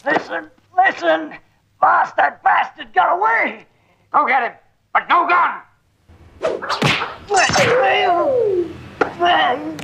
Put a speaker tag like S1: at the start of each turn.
S1: Listen. Boss, that bastard got away.
S2: Go get him, but no gun.